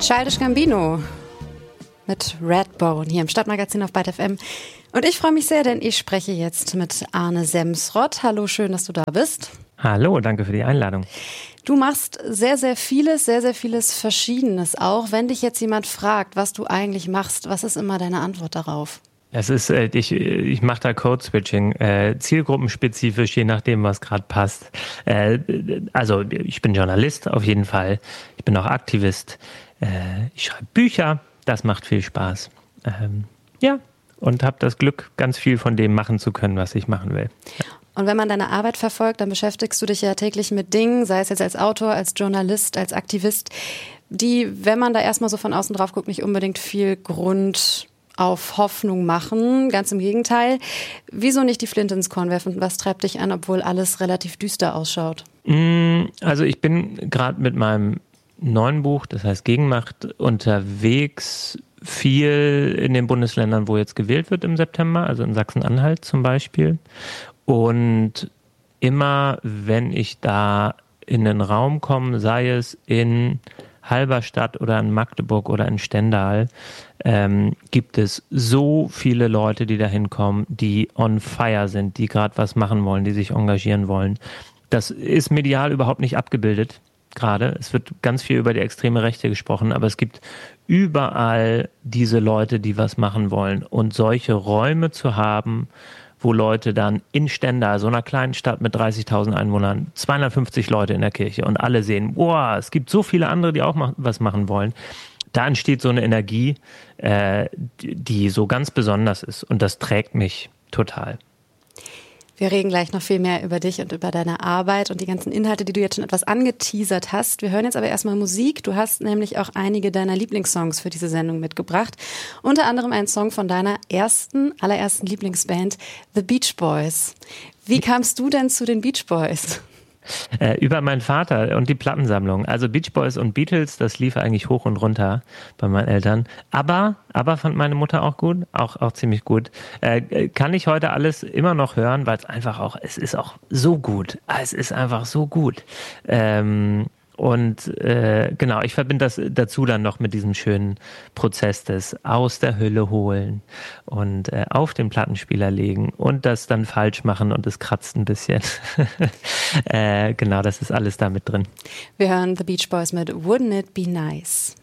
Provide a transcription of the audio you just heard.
Childish Gambino mit Redbone hier im Stadtmagazin auf Byte FM. Und ich freue mich sehr, denn ich spreche jetzt mit Arne Semsrott. Hallo, schön, dass du da bist. Hallo, danke für die Einladung. Du machst sehr, sehr vieles Verschiedenes auch. Wenn dich jetzt jemand fragt, was du eigentlich machst, was ist immer deine Antwort darauf? Es ist, ich mache da Code-Switching, zielgruppenspezifisch, je nachdem, was gerade passt. Also ich bin Journalist auf jeden Fall. Ich bin auch Aktivist. Ich schreibe Bücher. Das macht viel Spaß. Und habe das Glück, ganz viel von dem machen zu können, was ich machen will. Ja. Und wenn man deine Arbeit verfolgt, dann beschäftigst du dich ja täglich mit Dingen, sei es jetzt als Autor, als Journalist, als Aktivist, die, wenn man da erstmal so von außen drauf guckt, nicht unbedingt viel Grund auf Hoffnung machen. Ganz im Gegenteil. Wieso nicht die Flinte ins Korn werfen? Was treibt dich an, obwohl alles relativ düster ausschaut? Also ich bin gerade mit meinem neuen Buch, das heißt Gegenmacht, unterwegs, viel in den Bundesländern, wo jetzt gewählt wird im September, also in Sachsen-Anhalt zum Beispiel. Und immer, wenn ich da in den Raum komme, sei es in Halberstadt oder in Magdeburg oder in Stendal, gibt es so viele Leute, die da hinkommen, die on fire sind, die gerade was machen wollen, die sich engagieren wollen. Das ist medial überhaupt nicht abgebildet gerade. Es wird ganz viel über die extreme Rechte gesprochen, aber es gibt überall diese Leute, die was machen wollen. Und solche Räume zu haben, wo Leute dann in Stendal, so einer kleinen Stadt mit 30.000 Einwohnern, 250 Leute in der Kirche und alle sehen, boah, es gibt so viele andere, die auch was machen wollen. Da entsteht so eine Energie, die so ganz besonders ist und das trägt mich total. Wir reden gleich noch viel mehr über dich und über deine Arbeit und die ganzen Inhalte, die du jetzt schon etwas angeteasert hast. Wir hören jetzt aber erstmal Musik. Du hast nämlich auch einige deiner Lieblingssongs für diese Sendung mitgebracht. Unter anderem einen Song von deiner allerersten Lieblingsband, The Beach Boys. Wie kamst du denn zu den Beach Boys? Über meinen Vater und die Plattensammlung. Also Beach Boys und Beatles, das lief eigentlich hoch und runter bei meinen Eltern. Aber fand meine Mutter auch gut, auch ziemlich gut. Kann ich heute alles immer noch hören, weil es ist auch so gut. Es ist einfach so gut. Genau, ich verbinde das dazu dann noch mit diesem schönen Prozess des aus der Hülle holen und auf den Plattenspieler legen und das dann falsch machen und es kratzt ein bisschen. Genau, das ist alles da mit drin. Wir hören The Beach Boys mit Wouldn't It Be Nice?